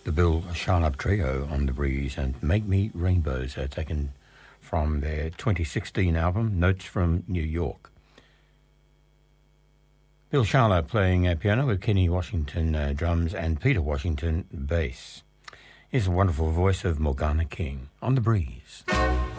The Bill Charlap Trio on The Breeze and Make Me Rainbows are taken from their 2016 album, Notes from New York. Bill Charlap playing piano with Kenny Washington drums and Peter Washington bass. Here's a wonderful voice of Morgana King on The Breeze.